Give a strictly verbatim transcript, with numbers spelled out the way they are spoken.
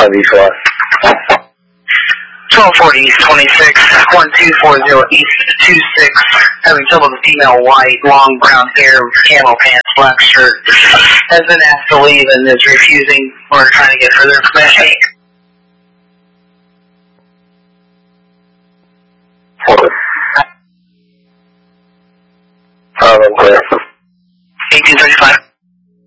five East West. twelve forty East twenty-six, one two four zero East two six, having trouble with female white, long brown hair, camo pants, black shirt, has been asked to leave and is refusing. We're trying to get further information. Um, clear. eighteen thirty-five.